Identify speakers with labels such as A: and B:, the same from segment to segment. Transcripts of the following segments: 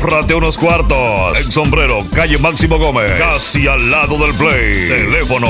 A: Ahórrate unos cuartos. En Sombrero, calle Máximo Gómez, casi al lado del Play. Teléfono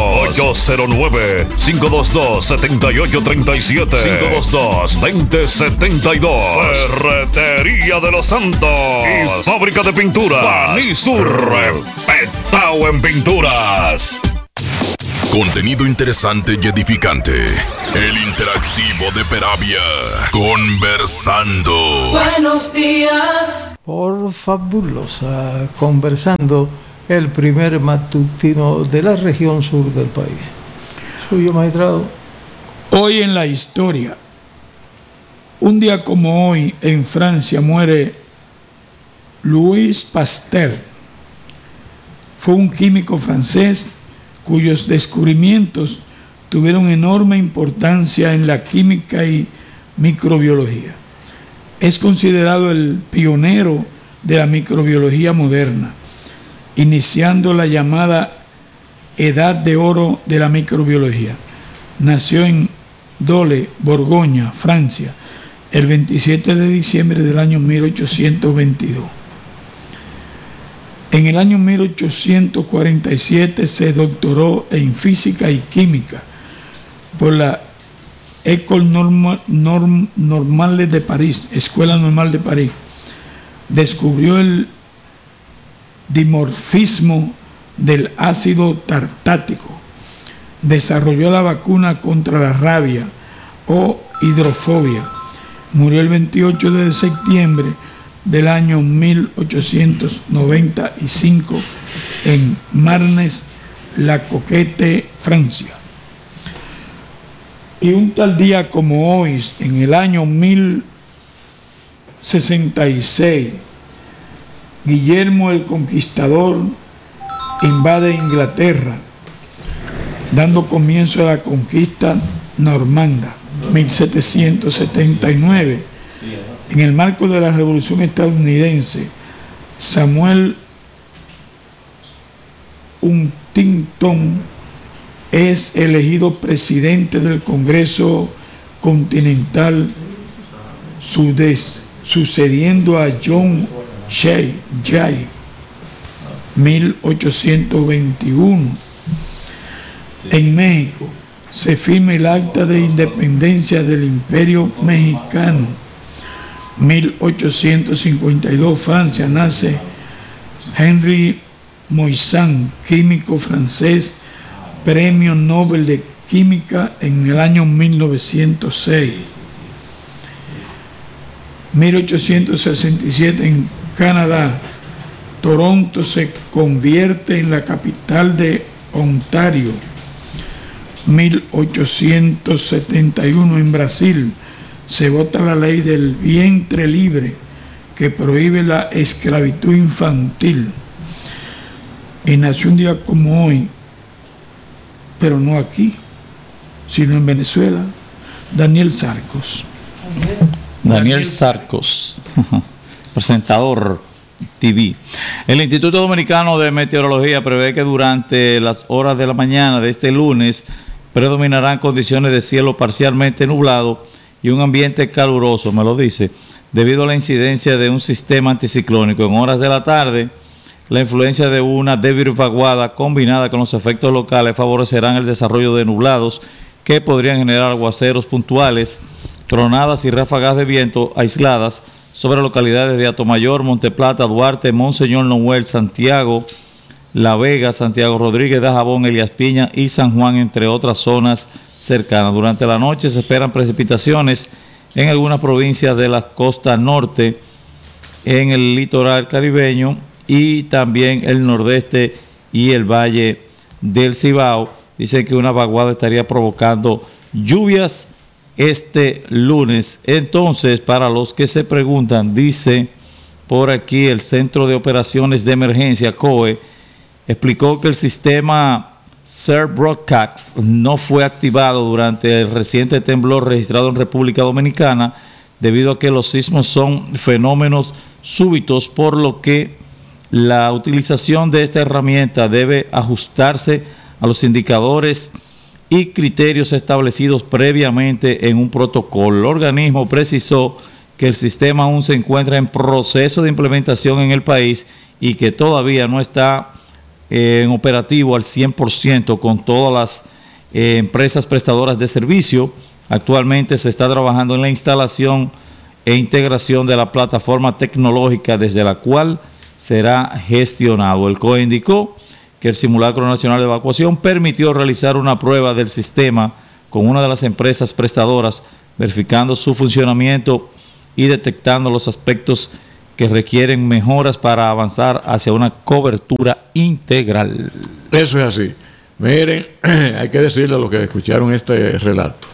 A: 809-522-7837. 522-2072. Ferretería de los Santos. Y fábrica de pinturas. Banisur. Respetado en pinturas.
B: Contenido interesante y edificante. El interactivo de Peravia. Conversando.
C: Buenos días.
D: Por Fabulosa. Conversando, el primer matutino de la región sur del país. Suyo, magistrado.
E: Hoy en la historia. Un día como hoy, en Francia, muere Louis Pasteur. Fue un químico francés cuyos descubrimientos tuvieron enorme importancia en la química y microbiología. Es considerado el pionero de la microbiología moderna, iniciando la llamada Edad de Oro de la microbiología. Nació en Dole, Borgoña, Francia, el 27 de diciembre del año 1822. En el año 1847 se doctoró en física y química por la École Normale de París, Escuela Normal de París. Descubrió el dimorfismo del ácido tartático. Desarrolló la vacuna contra la rabia o hidrofobia. Murió el 28 de septiembre del año 1895 en Marnes-la-Coquette, Francia. Y un tal día como hoy, en el año 1066, Guillermo el Conquistador invade Inglaterra, dando comienzo a la conquista normanda. 1779. En el marco de la Revolución estadounidense, Samuel Huntington es elegido presidente del Congreso Continental sucediendo a John Jay, 1821. En México se firma el Acta de Independencia del Imperio Mexicano. 1852, Francia, nace Henri Moissan, químico francés, Premio Nobel de Química en el año 1906. 1867, en Canadá, Toronto se convierte en la capital de Ontario. 1871, en Brasil, se vota la ley del vientre libre que prohíbe la esclavitud infantil. Y nació un día como hoy, pero no aquí, sino en Venezuela, Daniel Sarcos.
F: Daniel Sarcos, presentador TV. El Instituto Dominicano de Meteorología prevé que durante las horas de la mañana de este lunes predominarán condiciones de cielo parcialmente nublado y un ambiente caluroso, me lo dice, debido a la incidencia de un sistema anticiclónico. En horas de la tarde, la influencia de una débil vaguada combinada con los efectos locales favorecerán el desarrollo de nublados que podrían generar aguaceros puntuales, tronadas y ráfagas de viento aisladas sobre localidades de Atomayor, Monteplata, Duarte, Monseñor Noel, Santiago, La Vega, Santiago Rodríguez, Dajabón, Elías Piña y San Juan, entre otras zonas cercanas. Durante la noche se esperan precipitaciones en algunas provincias de la costa norte, en el litoral caribeño y también el nordeste y el valle del Cibao. Dice que una vaguada estaría provocando lluvias este lunes. Entonces, para los que se preguntan, dice por aquí el Centro de Operaciones de Emergencia, COE, explicó que el sistema Sir Broadcast no fue activado durante el reciente temblor registrado en República Dominicana, debido a que los sismos son fenómenos súbitos, por lo que la utilización de esta herramienta debe ajustarse a los indicadores y criterios establecidos previamente en un protocolo. El organismo precisó que el sistema aún se encuentra en proceso de implementación en el país y que todavía no está en operativo al 100% con todas las empresas prestadoras de servicio. Actualmente se está trabajando en la instalación e integración de la plataforma tecnológica desde la cual será gestionado. El COE indicó que el Simulacro Nacional de Evacuación permitió realizar una prueba del sistema con una de las empresas prestadoras, verificando su funcionamiento y detectando los aspectos que requieren mejoras para avanzar hacia una cobertura integral.
G: Eso es así. Miren, hay que decirle a los que escucharon este relato,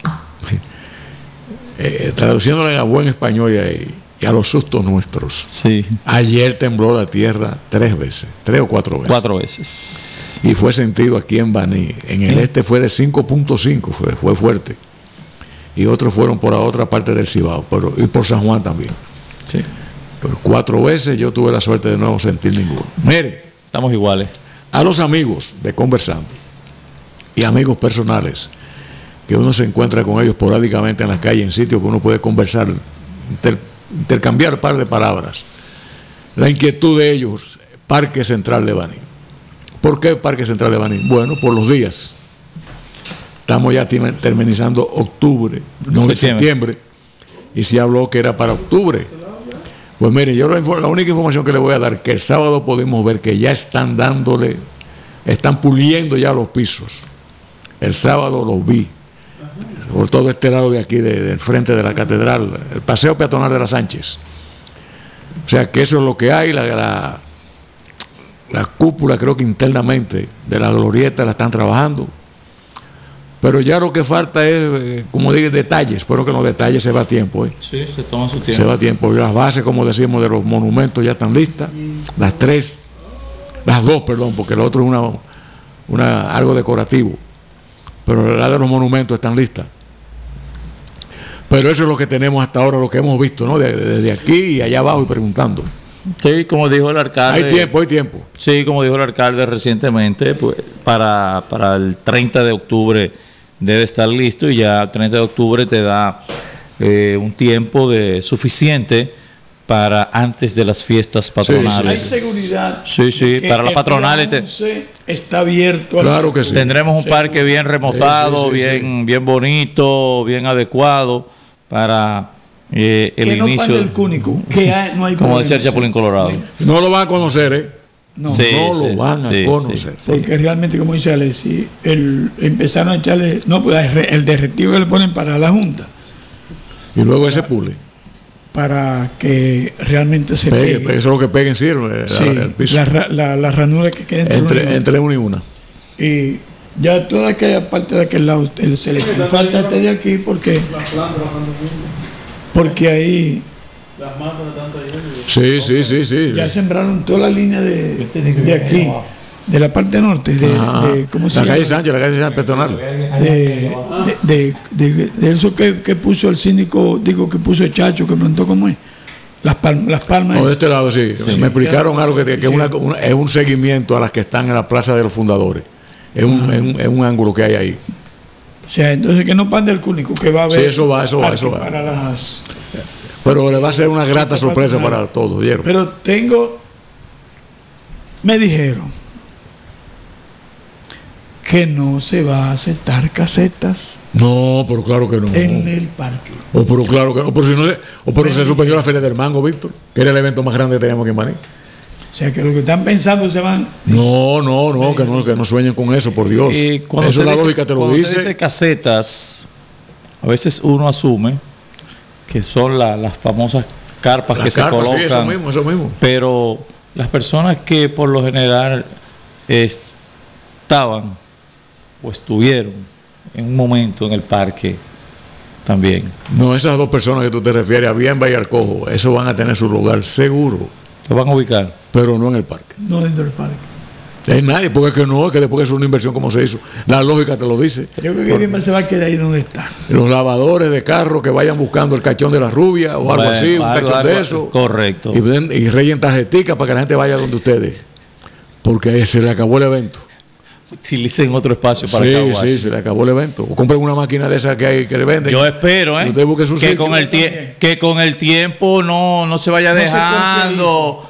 G: traduciéndolo a buen español y a los sustos nuestros.
F: Sí.
G: Ayer tembló la tierra 3 veces, 3 o 4 veces.
F: 4 veces.
G: Y fue sentido aquí en Baní. En el este fue de 5.5, fue fuerte. Y otros fueron por la otra parte del Cibao, y por San Juan también.
F: Sí.
G: Pero 4 veces yo tuve la suerte de no sentir ninguno. Miren,
F: estamos iguales.
G: A los amigos de Conversando y amigos personales que uno se encuentra con ellos esporádicamente en la calle, en sitios que uno puede conversar, intercambiar un par de palabras. La inquietud de ellos, Parque Central de Baní. ¿Por qué Parque Central de Baní? Bueno, por los días. Estamos ya terminando octubre, no septiembre, y se habló que era para octubre. Pues mire, yo la única información que le voy a dar, que el sábado pudimos ver que ya están puliendo ya los pisos. El sábado los vi, por todo este lado de aquí, del frente de la catedral, el paseo peatonal de la Sánchez. O sea que eso es lo que hay, la cúpula creo que internamente de la glorieta la están trabajando. Pero ya lo que falta es, como digo, detalles, pero que los detalles se va a tiempo.
F: Sí, se toma su tiempo.
G: Se va a tiempo. Y las bases, como decimos, de los monumentos ya están listas. Las dos, porque el otro es algo decorativo. Pero la de los monumentos están listas. Pero eso es lo que tenemos hasta ahora, lo que hemos visto, ¿no? Desde aquí y allá abajo y preguntando.
F: Sí, como dijo el alcalde.
G: Hay tiempo.
F: Sí, como dijo el alcalde recientemente, pues para el 30 de octubre debe estar listo, y ya el 30 de octubre te da un tiempo suficiente para antes de las fiestas patronales.
E: Sí. Hay seguridad.
F: Sí, para las patronales.
E: Está abierto.
G: Claro que sí.
F: Tendremos un parque bien remozado, bien bonito, bien adecuado para el
E: que no
F: inicio.
E: Del Cúnico, que no hay
F: como decía el Chapulín Colorado.
G: No lo van a conocer,
E: No,
G: lo van a conocer.
E: Porque realmente, como dice Alexis, empezaron a echarle, pues el derretivo que le ponen para la Junta.
G: Y luego ese pule.
E: Para que realmente se
G: pegue.
E: pegue.
G: Eso es lo que peguen sirve, el piso.
E: La ranura que queda
G: entre una y una.
E: Y ya toda aquella parte de aquel lado se le falta de aquí porque ahí
D: las matas están cayendo.
G: Sí.
E: Ya sembraron toda la línea de aquí, de la parte norte, ¿cómo se llama?
G: La calle Sánchez peatonal.
E: De eso que puso el síndico, digo que puso el Chacho, que plantó como es. Las palmas.
G: De este lado, sí. Me explicaron algo que es un seguimiento a las que están en la Plaza de los Fundadores. Es un ángulo que hay ahí.
E: O sea, entonces que no pan del Cúnico, que va a haber.
G: Sí, eso va.
E: Para las...
G: Pero le va a ser una grata sorpresa para todos, ¿vieron?
E: Pero me dijeron que no se va a aceptar casetas.
G: No, pero claro que no.
E: En el parque.
G: Pero claro que no. Pero se suspendió la Feria del Mango, Víctor, que era el evento más grande que teníamos aquí en Baní.
E: O sea, que lo que están pensando se van.
G: No, que no sueñen con eso, por Dios. Eso la lógica te lo dice.
F: Cuando dice casetas, a veces uno asume que son las famosas carpas que se colocan. Sí, eso mismo. Pero las personas que por lo general estaban o estuvieron en un momento en el parque también.
G: No, esas dos personas que tú te refieres, a Bienva y Arcojo, eso van a tener su lugar seguro.
F: Lo van a ubicar.
G: Pero no en el parque.
E: No dentro del parque.
G: Es nadie, porque es que después es una inversión como se hizo. La lógica te lo dice.
E: Yo creo que Bienva se va a quedar ahí donde está.
G: Los lavadores de carro que vayan buscando el cachón de la rubia o algo así, un cachón de eso.
F: Correcto.
G: Y rellen tarjeticas para que la gente vaya donde ustedes. Porque se le acabó el evento.
F: utilicen otro espacio para
G: Sí,
F: car wash.
G: sí, se le acabó el evento. O compren una máquina de esas que hay que le venden.
F: Yo espero,
G: Y usted busque su
F: que
G: sitio.
F: con el tiempo no se vaya
E: No se
F: dejando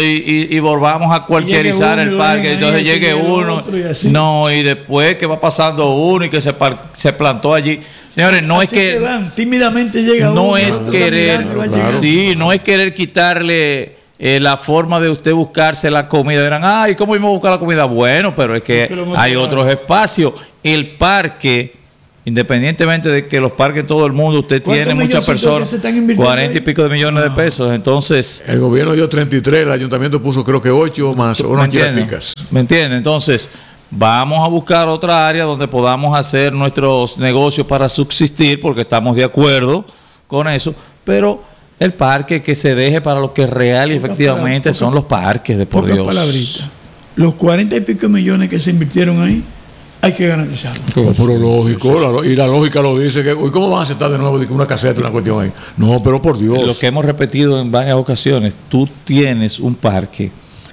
F: y volvamos a cualquierizar
E: Llegue
F: el
E: uno,
F: parque.
E: y
F: Entonces
E: llegue
F: llegue
E: el
F: uno,
E: otro y así.
F: y después que va pasando uno y que se plantó allí. Señores, no
E: Así
F: es que
E: van, tímidamente llega uno,
F: no es
E: otro
F: querer,
E: mirando, va
G: claro.
E: llegando.
F: sí, no es querer quitarle la forma de usted buscarse la comida. Dirán, ay, ¿cómo íbamos a buscar la comida? Bueno, pero es que
E: Porque lo hemos
F: hay
E: probado.
F: otros espacios. El parque, independientemente de que los parques en todo el mundo, usted
E: ¿Cuántos
F: tiene muchas
E: milloncitos
F: personas,
E: que se están invirtiendo
F: 40 y
E: ahí?
F: pico de millones de pesos. Entonces,
G: El gobierno dio 33, el ayuntamiento puso creo que 8 más
F: ¿me
G: unas
F: entiende?
G: chilaticas.
F: ¿Me entiende? Entonces, vamos a buscar otra área donde podamos hacer nuestros negocios para subsistir, porque estamos de acuerdo con eso, pero el parque que se deje para lo que real y efectivamente son los parques, de por
E: Pocas
F: Dios.
E: palabritas. Los 40 y pico millones que se invirtieron ahí, hay que garantizarlo.
G: Pero lógico, y la lógica lo dice que uy, ¿cómo van a aceptar de nuevo de que una caseta, una cuestión ahí? No, pero por Dios.
F: Lo que hemos repetido en varias ocasiones, tú tienes un parque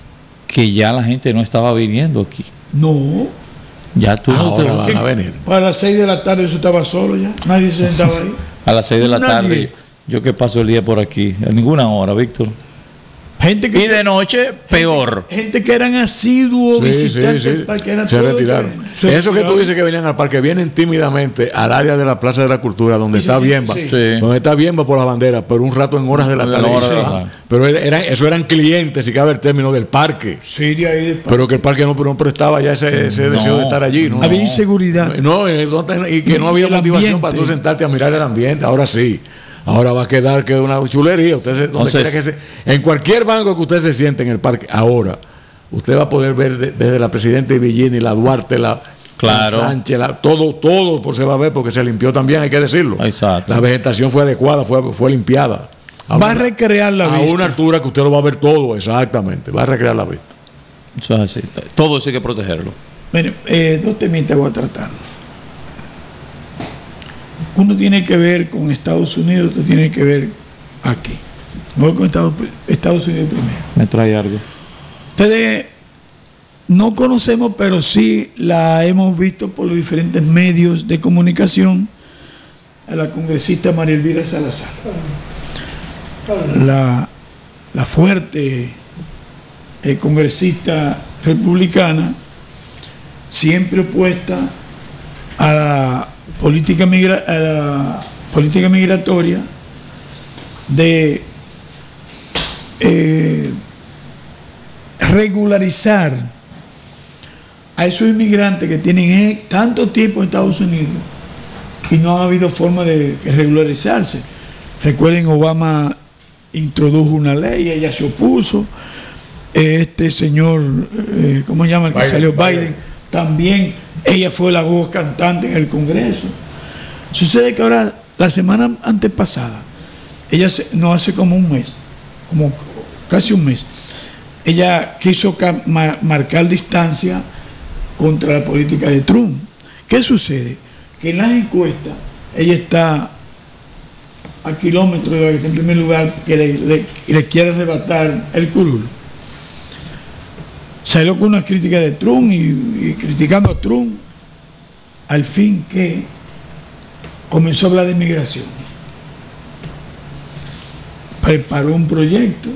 F: que ya la gente no estaba viniendo aquí.
E: No,
F: Ya tú no
G: Ahora
F: te-
G: van a venir.
E: para las 6 de la tarde eso estaba solo ya, nadie se sentaba ahí.
F: a las 6 de la
E: Nadie.
F: tarde, yo que paso el día por aquí, a ninguna hora, Víctor.
E: Gente
F: Y
E: que,
F: de noche, peor.
E: gente que eran asiduos
G: Sí,
E: visitantes
G: sí, sí.
E: del parque, eran
G: Se
E: todos
G: retiraron.
E: diferentes. Se
G: Eso que tú
E: retiraron.
G: dices que venían al parque, vienen tímidamente al área de la Plaza de la Cultura, donde
E: Sí,
G: está
E: sí,
G: Biemba.
E: sí.
F: Sí.
G: Donde está Biemba por la bandera, pero un rato en horas de la
F: En
G: tarde.
F: horas de la
G: Sí.
F: tarde.
G: Pero eso eran clientes, si cabe el término, del parque.
E: Sí, de ahí de
G: Pero que el parque no prestaba ya ese deseo de estar allí. ¿no?
E: había inseguridad.
G: No, y que no había
E: El
G: motivación
E: ambiente.
G: para tú sentarte a mirar el ambiente. Ahora sí. Ahora va a quedar que una chulería. Usted donde
F: Entonces-
G: quiera en cualquier banco que usted se siente en el parque, ahora, usted va a poder ver desde la Presidenta y Villini, la Duarte, la
F: Claro.
G: Sánchez, todo por se va a ver porque se limpió también, hay que decirlo.
F: Exacto.
G: La vegetación fue adecuada, fue limpiada.
E: Va a recrear la
G: a
E: vista.
G: una altura que usted lo va a ver todo, exactamente. Va a recrear la vista.
F: Eso es así. Todo eso hay que protegerlo.
E: Miren, dos temitas voy a tratar. Uno tiene que ver con Estados Unidos, otro tiene que ver aquí. Voy con Estados Unidos primero.
F: Me trae algo.
E: Ustedes no conocemos, pero sí la hemos visto por los diferentes medios de comunicación a la congresista María Elvira Salazar. La fuerte congresista republicana, siempre opuesta a la política migratoria de regularizar a esos inmigrantes que tienen tanto tiempo en Estados Unidos y no ha habido forma de regularizarse. Recuerden, Obama introdujo una ley, ella se opuso. Este señor, ¿cómo se llama? El que
G: Biden,
E: salió
G: Biden.
E: Biden, también ella fue la voz cantante en el Congreso. Sucede que ahora, la semana antepasada, ella no hace como un mes, como casi un mes, ella quiso marcar distancia contra la política de Trump. ¿Qué sucede? Que en las encuestas ella está a kilómetros de la que está en primer lugar, que le quiere arrebatar el curul. Salió con una crítica de Trump y criticando a Trump, al fin que comenzó a hablar de inmigración. Preparó un proyecto.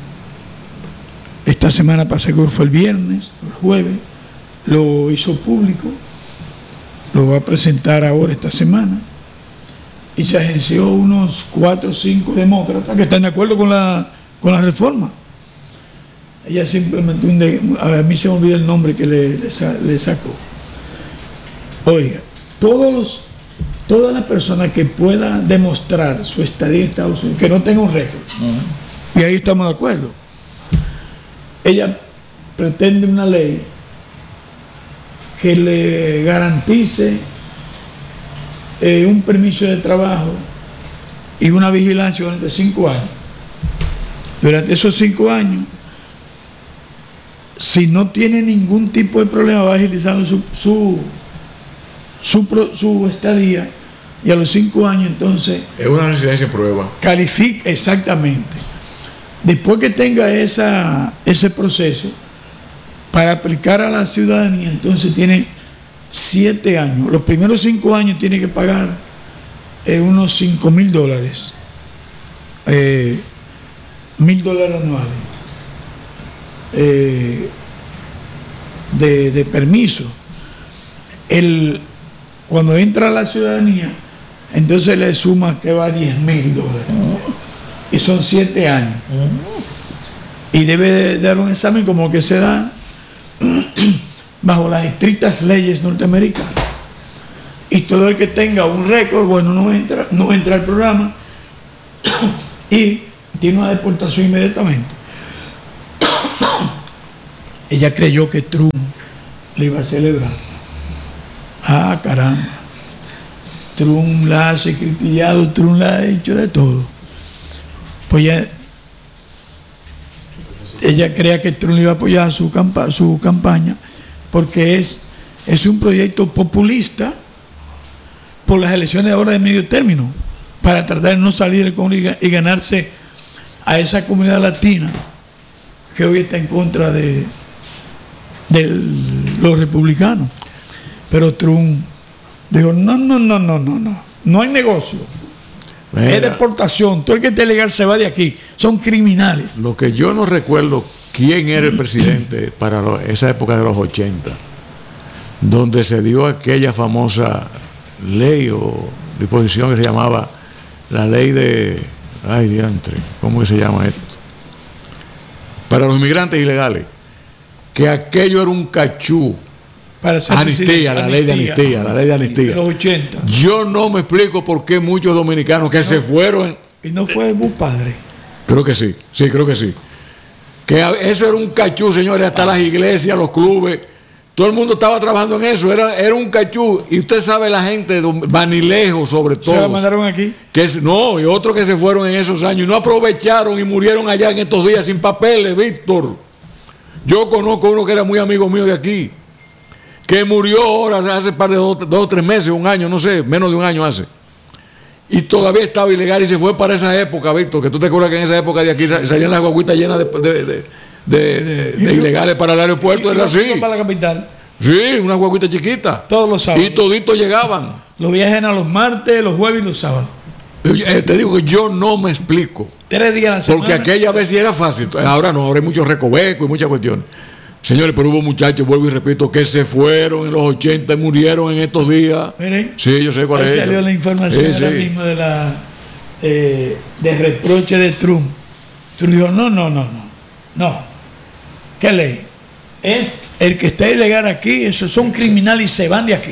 E: Esta semana pasada, que fue el viernes, el jueves, lo hizo público, lo va a presentar ahora esta semana, y se agenció unos 4 o 5 demócratas que están de acuerdo con la reforma. Ella simplemente, a mí se me olvida el nombre que le sacó. Oiga, todas las personas que puedan demostrar su estadía en Estados Unidos, que no tenga un récord, y ahí estamos de acuerdo. Ella pretende una ley que le garantice un permiso de trabajo y una vigilancia durante 5 años. Durante esos 5 años, si no tiene ningún tipo de problema, va agilizando su estadía, y a los 5 años entonces
G: Es una residencia en prueba.
E: para aplicar a la ciudadanía, entonces tiene 7 años. Los primeros 5 años tiene que pagar unos $5,000, $1,000 anuales de permiso. Cuando entra a la ciudadanía, entonces le suma que va a $10,000 y son 7 años. Y debe dar un examen como que se da bajo las estrictas leyes norteamericanas. Y todo el que tenga un récord, bueno, no entra al programa y tiene una deportación inmediatamente. Ella creyó que Trump le iba a celebrar. Ah, caramba. Trump la ha criticado, Trump la ha hecho de todo. Pues ella creía que Trump le iba a apoyar su campaña porque es un proyecto populista por las elecciones ahora de medio término, para tratar de no salir del Congreso y ganarse a esa comunidad latina que hoy está en contra de los republicanos. Pero Trump dijo, no hay negocio. Mira, es deportación. Todo el que esté legal se va de aquí. Son criminales.
G: Lo que yo no recuerdo quién era el presidente para esa época de los 80, donde se dio aquella famosa ley o disposición que se llamaba la ley de... Ay, diantre, ¿cómo que se llama esto? Para los inmigrantes ilegales. Que aquello era un cachú. Amnistía, la ley de amnistía, la ley de amnistía.
E: De los 80.
G: Yo no me explico por qué muchos dominicanos que se fueron...
E: ¿Y no fue Bush padre?
G: Creo que sí, creo que sí. Que eso era un cachú, señores, hasta las iglesias, los clubes, todo el mundo estaba trabajando en eso, era un cachú. Y usted sabe la gente de Banilejo, sobre todo.
E: ¿Se la mandaron aquí?
G: No, y otros que se fueron en esos años y no aprovecharon y murieron allá en estos días sin papeles, Víctor. Yo conozco uno que era muy amigo mío de aquí, que murió ahora hace par de 2 o 3 meses, un año, no sé, menos de un año hace. Y todavía estaba ilegal y se fue para esa época, Víctor, que tú te acuerdas que en esa época de aquí salían las guaguitas llenas de ilegales para el aeropuerto, era así.
E: Para la capital.
G: Sí, una guaguita chiquita.
E: Todos los sábados.
G: Y toditos llegaban.
E: Los viajes eran los martes, los jueves y los sábados.
G: Te digo que yo no me explico.
E: 3 días a la semana.
G: Porque aquella vez sí era fácil. Ahora no, ahora hay muchos recovecos y muchas cuestiones. Señores, pero hubo muchachos, vuelvo y repito, que se fueron en los 80 y murieron en estos días.
E: Miren,
G: sí, yo sé cuál es.
E: Salió la información ahora mismo de reproche de Trump. Trump dijo, no. ¿Qué ley? Es el que está ilegal aquí, esos son criminales y se van de aquí.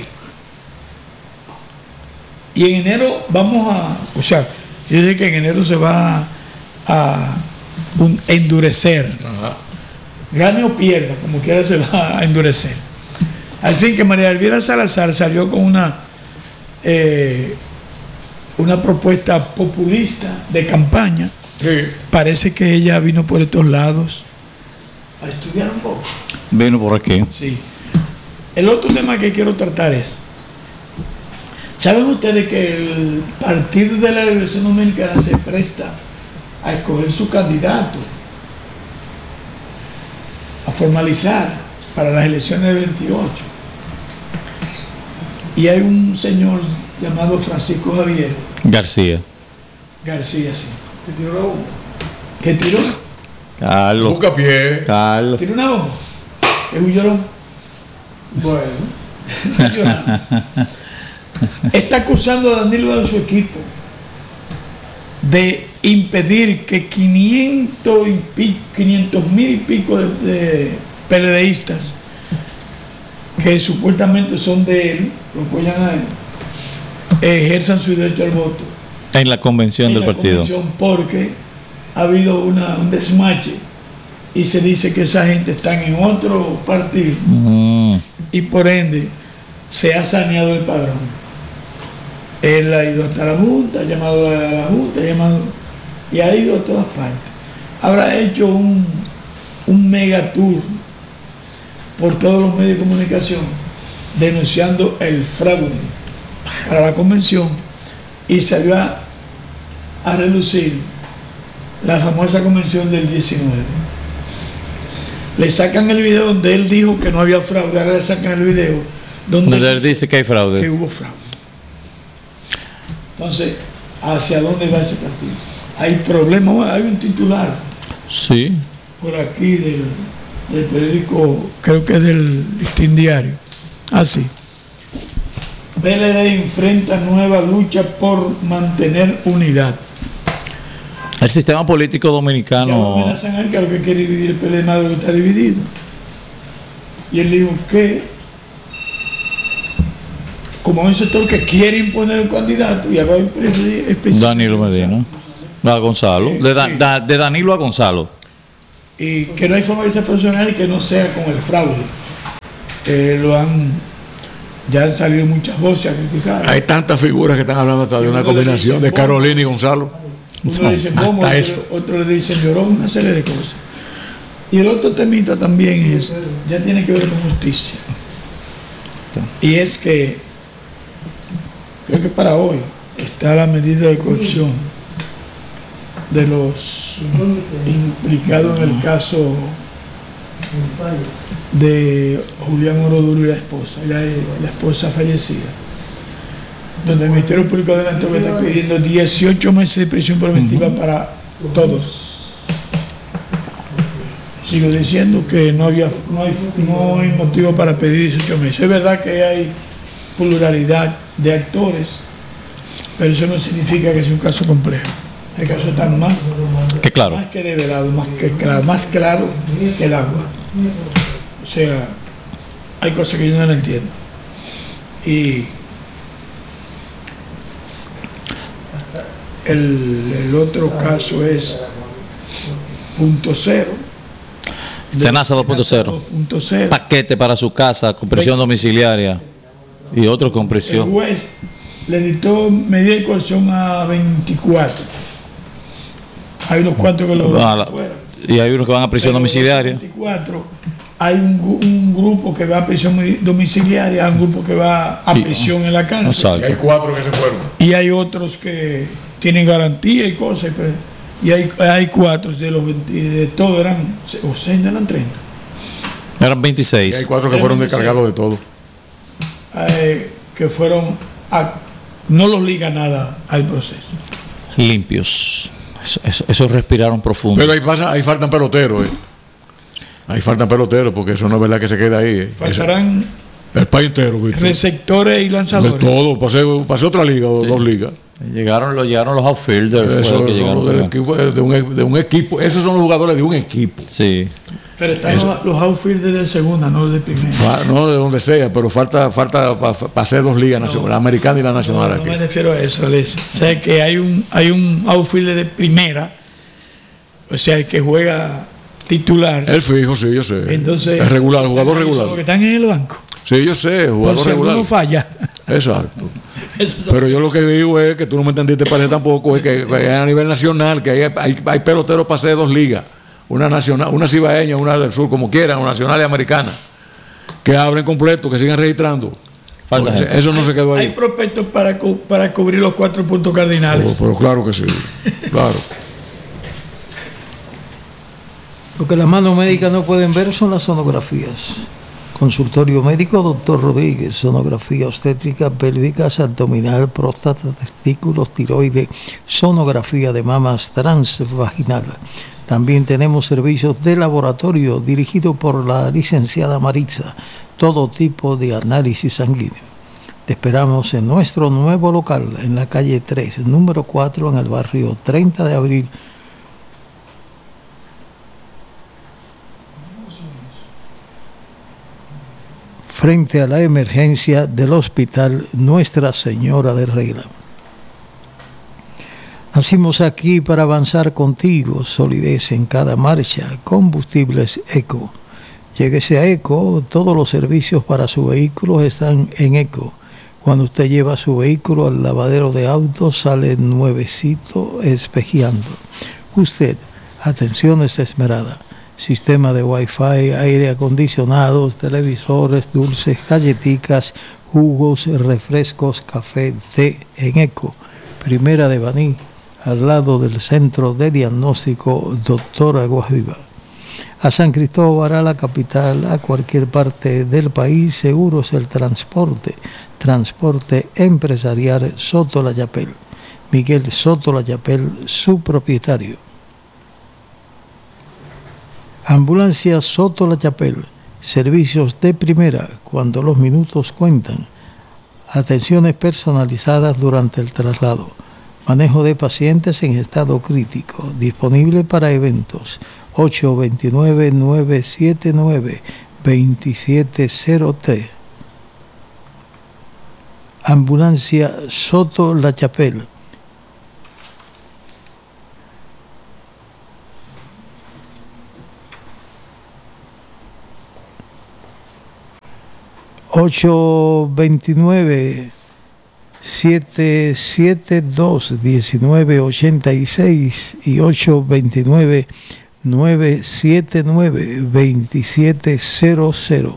E: Y en enero yo sé que en enero se va a endurecer. Ajá. Gane o pierda, como quiera se va a endurecer. Al fin que María Elvira Salazar salió con una propuesta populista de campaña. Sí. Parece que ella vino por estos lados a estudiar un poco.
F: Vino por aquí.
E: Sí. El otro tema que quiero tratar es, ¿saben ustedes que el Partido de la Liberación Dominicana se presta a escoger su candidato, a formalizar para las elecciones del 28? Y hay un señor llamado Francisco Javier
F: García,
E: sí. ¿Que tiró la bomba? ¿Qué tiró?
F: Carlos.
G: Buscapié.
F: Carlos.
E: ¿Tiró una bomba? ¿Es un llorón? Bueno. Está acusando a Danilo de su equipo de impedir que 500,000 y pico de PLDistas que supuestamente son de él, lo apoyan a él, ejerzan su derecho al voto
F: en la convención del partido,
E: porque ha habido un desmache y se dice que esa gente está en otro partido y por ende se ha saneado el padrón. Él ha ido hasta la Junta, ha llamado a la Junta, y ha ido a todas partes. Habrá hecho un mega tour por todos los medios de comunicación denunciando el fraude para la convención y salió a relucir la famosa convención del 19. le sacan el video donde él dijo que no había fraude, ahora le sacan el video donde
F: él dice que hay fraude.
E: Que hubo fraude. Entonces, ¿hacia dónde va ese partido? Hay problemas, hay un titular
F: Sí.
E: por aquí del periódico, creo que es del Listín Diario. Así. PLD enfrenta nueva lucha por mantener unidad.
F: El sistema político
E: Ya lo
F: dominicano.
E: amenazan a él que lo que quiere dividir el PLD más de lo que está dividido. Y él dijo que, como hay un sector que quiere imponer un candidato, y ahora hay
F: Danilo Medina. A Gonzalo. De Danilo a Gonzalo.
E: y que no hay forma de ser profesional y que no sea con el fraude. Ya han salido muchas voces a criticar.
G: Hay tantas figuras que están hablando hasta de una combinación de Carolina y Gonzalo.
E: Uno le dicen bombo, otro le dicen llorón, una serie de cosas. Y el otro temita también ya tiene que ver con justicia. Y es que, creo que para hoy está la medida de coerción de los implicados en el caso de Julián Oroduro y la esposa, la esposa fallecida, donde el Ministerio Público adelantó que está pidiendo 18 meses de prisión preventiva para todos. Sigo diciendo que no hay motivo para pedir 18 meses. Es verdad que hay pluralidad de actores, pero eso no significa que sea un caso complejo. El caso está más que develado, más claro que el agua. O sea, hay cosas que yo no entiendo. Y el otro caso es punto cero.
F: Senasa 2.0. Paquete para su casa con prisión domiciliaria y otro con prisión.
E: El juez le dictó medida de coerción a 24. Hay unos cuantos que lo van fuera.
F: Y hay unos que van a prisión domiciliaria.
E: 24, hay un grupo que va a prisión domiciliaria, hay un grupo que va a prisión en la cárcel.
G: Y hay 4 que se fueron.
E: Y hay otros que tienen garantía y cosas. Y hay 4 de los 20, de todos eran, o 6 eran 30.
F: Eran 26.
G: Y hay 4 que fueron descargados de todo.
E: Que fueron, no los liga nada al proceso.
F: Limpios. Eso respiraron profundo.
G: Pero ahí faltan peloteros. Ahí faltan peloteros, porque eso no es verdad que se queda ahí.
E: Faltarán
G: el país entero.
E: receptores y lanzadores.
G: De todo, pasé otra liga o 2 ligas.
F: Llegaron los outfielders.
G: Eso de un equipo. Esos son los jugadores de un equipo.
F: Sí.
E: Pero están los outfielders de segunda, no de primera.
G: No, de donde sea, pero falta para hacer 2 ligas nacionales, la americana y la nacional.
E: No
G: aquí.
E: me refiero a eso, Alex. O sea, que hay un outfielder de primera, o sea, el que juega titular.
G: El fijo, sí, yo sé.
E: Entonces,
G: es regular, jugador regular.
E: Los que están en el banco.
G: Sí, yo sé, jugador
E: por si
G: regular.
E: alguno falla.
G: Exacto. Pero yo lo que digo es que tú no me entendiste, parece tampoco, es que a nivel nacional, que hay peloteros para hacer 2 ligas. Una nacional, una cibaeña, una del sur, como quieran, o nacional y americana, que abren completo, que sigan registrando. Eso no se quedó ahí.
E: Hay prospectos para cubrir los 4 puntos cardinales.
G: Pero claro que sí, claro.
D: Lo que las manos médicas no pueden ver son las sonografías. Consultorio médico, doctor Rodríguez, sonografía obstétrica, pélvicas, abdominal, próstata, testículos, tiroides, sonografía de mamas transvaginal. También tenemos servicios de laboratorio dirigido por la licenciada Maritza, todo tipo de análisis sanguíneo. Te esperamos en nuestro nuevo local, en la calle 3, número 4, en el barrio 30 de abril. Frente a la emergencia del Hospital Nuestra Señora de Regla. Nacimos aquí para avanzar contigo, solidez en cada marcha, combustibles Eco. Lléguese a Eco, todos los servicios para su vehículo están en Eco. Cuando usted lleva su vehículo al lavadero de autos, sale nuevecito espejeando. Usted, atenciones esmerada. Sistema de Wi-Fi, aire acondicionado, televisores, dulces, galletitas, jugos, refrescos, café, té en Eco. Primera de Baní, al lado del Centro de Diagnóstico Doctora Guajiba. A San Cristóbal, a la capital, a cualquier parte del país, Seguros el Transporte. Transporte empresarial Soto Layapel. Miguel Soto Layapel, su propietario. Ambulancia Soto Layapel. Servicios de primera cuando los minutos cuentan. Atenciones personalizadas durante el traslado. Manejo de pacientes en estado crítico. Disponible para eventos. 829-979-2703. Ambulancia Soto Layapel. (829-772-1986) y 829-979-2700.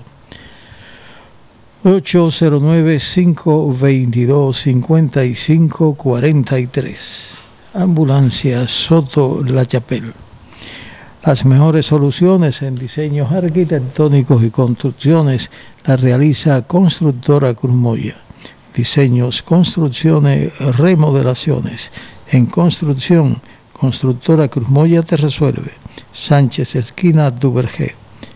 D: 809-522-5543. Ambulancia Soto Layapel. Las mejores soluciones en diseños arquitectónicos y construcciones las realiza Constructora Cruz Moya. Diseños, construcciones, remodelaciones. En construcción, Constructora Cruz Moya te resuelve. Sánchez esquina Duvergé.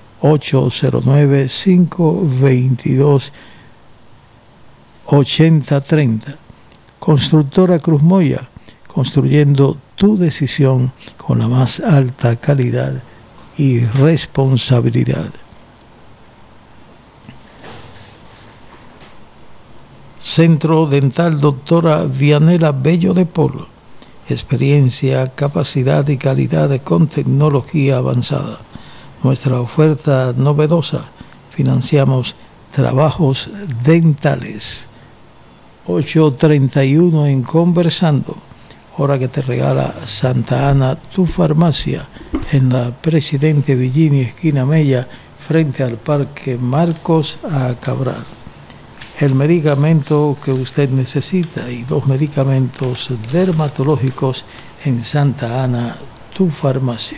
D: 809-522-8030. Constructora Cruz Moya, construyendo tu decisión con la más alta calidad y responsabilidad. Centro Dental Doctora Vianela Bello de Polo. Experiencia, capacidad y calidad con tecnología avanzada. Nuestra oferta novedosa. Financiamos trabajos dentales. 831 en Conversando. Hora que te regala Santa Ana, tu farmacia, en la Presidente Villini, esquina Mella, frente al Parque Marcos a Cabral. El medicamento que usted necesita y 2 medicamentos dermatológicos en Santa Ana, tu farmacia.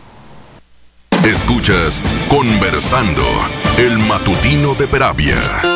B: Escuchas Conversando, el matutino de Peravia.